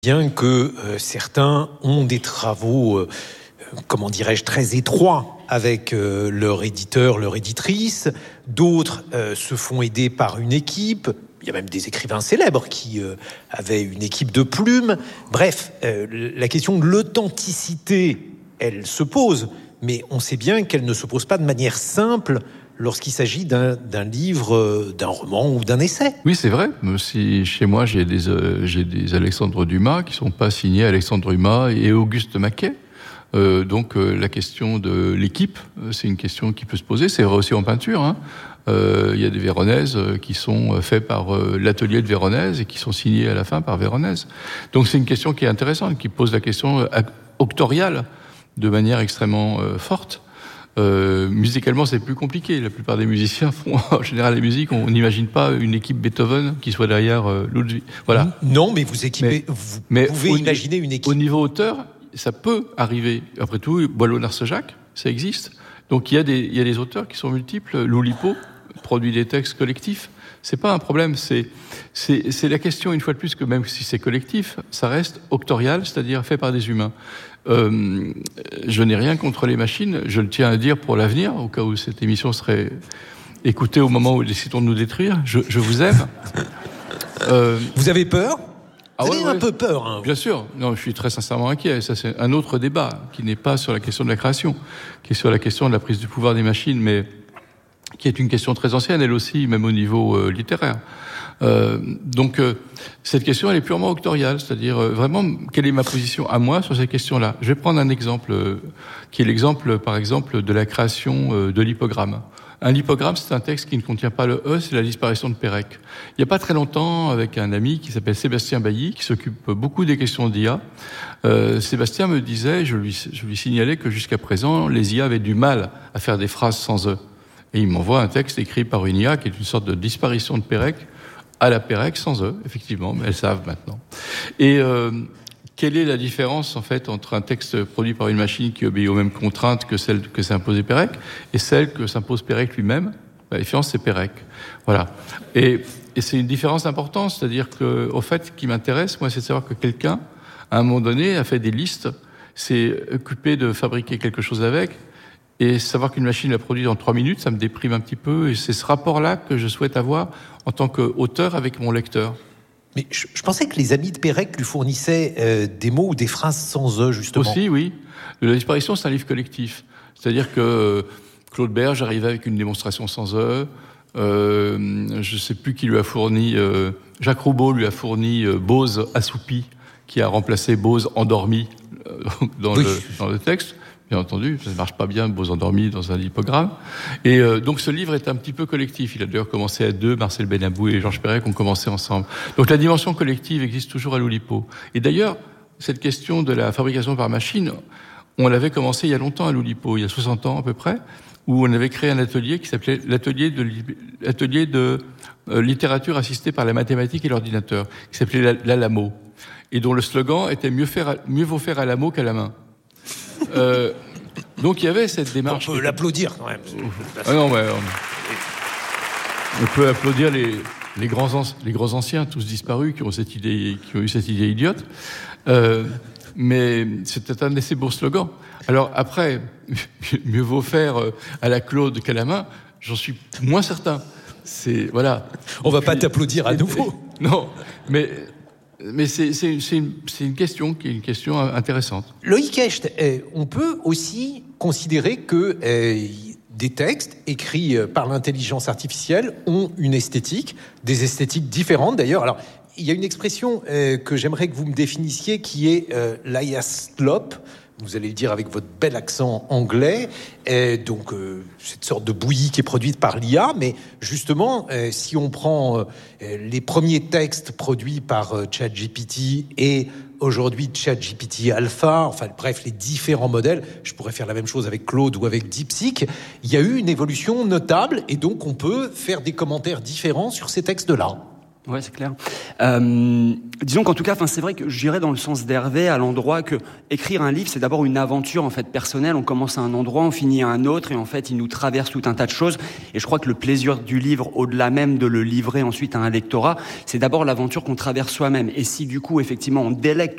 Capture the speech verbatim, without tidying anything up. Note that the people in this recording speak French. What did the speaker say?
Bien que euh, certains ont des travaux, euh, comment dirais-je, très étroits avec euh, leur éditeur, leur éditrice. D'autres euh, se font aider par une équipe. Il y a même des écrivains célèbres qui euh, avaient une équipe de plumes. Bref, euh, la question de l'authenticité, elle se pose. Mais on sait bien qu'elle ne se pose pas de manière simple lorsqu'il s'agit d'un, d'un livre, d'un roman ou d'un essai. Oui, c'est vrai. Si chez moi, j'ai des, euh, j'ai des Alexandre Dumas qui ne sont pas signés Alexandre Dumas et Auguste Maquet. Euh, donc euh, la question de l'équipe, c'est une question qui peut se poser. C'est vrai aussi en peinture. Hein. Euh, il y a des Véronèses qui sont faits par euh, l'atelier de Véronèse et qui sont signés à la fin par Véronèse. Donc c'est une question qui est intéressante, qui pose la question euh, octoriale de manière extrêmement euh, forte. Euh, musicalement, c'est plus compliqué. La plupart des musiciens font, en général, les musiques. On n'imagine pas une équipe Beethoven qui soit derrière euh, Ludwig. Voilà. Non, mais vous équipez, mais, vous mais pouvez au, imaginer une équipe. Au niveau auteur, ça peut arriver. Après tout, Boileau-Narcejac, ça existe. Donc il y a des, il y a des auteurs qui sont multiples. Loulipo produit des textes collectifs. C'est pas un problème. C'est, c'est, c'est la question, une fois de plus, que même si c'est collectif, ça reste octorial, c'est-à-dire fait par des humains. Euh, je n'ai rien contre les machines, je le tiens à dire pour l'avenir, au cas où cette émission serait écoutée au moment où ils décideront de nous détruire. Je, je vous aime. Euh, vous avez peur ? Ah Vous ouais, avez ouais, un peu peur. Hein. Bien sûr. Non, je suis très sincèrement inquiet. Ça, c'est un autre débat qui n'est pas sur la question de la création, qui est sur la question de la prise du pouvoir des machines, mais qui est une question très ancienne, elle aussi, même au niveau euh, littéraire. Euh, donc, euh, cette question, elle est purement octoriale, c'est-à-dire euh, vraiment, quelle est ma position à moi sur ces questions-là ? Je vais prendre un exemple, euh, qui est l'exemple, par exemple, de la création euh, de l'hypogramme. Un lipogramme, c'est un texte qui ne contient pas le E, c'est la disparition de Pérec. Il n'y a pas très longtemps, avec un ami qui s'appelle Sébastien Bailly, qui s'occupe beaucoup des questions d'I A, euh, Sébastien me disait, je lui, je lui signalais que jusqu'à présent, les I A avaient du mal à faire des phrases sans E. Et il m'envoie un texte écrit par une I A qui est une sorte de disparition de Pérec, à la Pérec sans eux, effectivement, mais elles savent maintenant. Et euh, quelle est la différence, en fait, entre un texte produit par une machine qui obéit aux mêmes contraintes que celle que s'est imposée Pérec et celle que s'impose Pérec lui-même ? La différence, c'est Pérec. Voilà. Et, et c'est une différence importante, c'est-à-dire que, au fait, ce qui m'intéresse, moi, c'est de savoir que quelqu'un, à un moment donné, a fait des listes, s'est occupé de fabriquer quelque chose avec, et savoir qu'une machine l'a produit en trois minutes, ça me déprime un petit peu. Et c'est ce rapport-là que je souhaite avoir en tant qu'auteur avec mon lecteur. Mais je, je pensais que les amis de Pérec lui fournissaient euh, des mots ou des phrases sans E, justement. Aussi, oui. La disparition, c'est un livre collectif. C'est-à-dire que Claude Berge arrivait avec une démonstration sans E. Euh, je ne sais plus qui lui a fourni... Euh, Jacques Roubaud lui a fourni euh, Bose assoupi, qui a remplacé Bose endormi euh, dans, oui. le, dans le texte. Bien entendu, ça ne marche pas bien, Bose endormi dans un lipogramme. Et euh, donc ce livre est un petit peu collectif. Il a d'ailleurs commencé à deux, Marcel Benabou et Georges Perec ont commencé ensemble. Donc la dimension collective existe toujours à l'Oulipo. Et d'ailleurs, cette question de la fabrication par machine, on l'avait commencé il y a longtemps à l'Oulipo, il y a soixante ans à peu près, où on avait créé un atelier qui s'appelait l'atelier de, l'atelier de euh, littérature assistée par la mathématique et l'ordinateur, qui s'appelait l'Alamo, et dont le slogan était mieux, faire, mieux vaut faire à la mot qu'à la main. Euh, donc il y avait cette démarche. On peut l'applaudir quand même. Ah non, mais on, on peut applaudir les, les, grands, les grands anciens, tous disparus, qui ont, cette idée, qui ont eu cette idée idiote. Euh, mais c'était un assez beau slogan. Alors après, mieux vaut faire à la Claude qu'à la main, j'en suis moins certain. C'est, voilà. On va pas t'applaudir à nouveau. Non, mais... Mais c'est, c'est, c'est, une, c'est une question qui est une question intéressante. Loïc Hecht, eh, on peut aussi considérer que eh, des textes écrits par l'intelligence artificielle ont une esthétique, des esthétiques différentes d'ailleurs. Alors, il y a une expression eh, que j'aimerais que vous me définissiez qui est euh, l'Aiaslop. Vous allez le dire avec votre bel accent anglais. Et donc, euh, cette sorte de bouillie qui est produite par l'I A. Mais justement, euh, si on prend euh, les premiers textes produits par euh, ChatGPT et aujourd'hui ChatGPT Alpha, enfin bref, les différents modèles, je pourrais faire la même chose avec Claude ou avec DeepSeek, il y a eu une évolution notable et donc on peut faire des commentaires différents sur ces textes-là. Ouais, c'est clair. Euh, disons qu'en tout cas, enfin, c'est vrai que j'irais dans le sens d'Hervé à l'endroit que écrire un livre, c'est d'abord une aventure en fait personnelle. On commence à un endroit, on finit à un autre, et en fait, il nous traverse tout un tas de choses. Et je crois que le plaisir du livre, au-delà même de le livrer ensuite à un lectorat, c'est d'abord l'aventure qu'on traverse soi-même. Et si du coup, effectivement, on délègue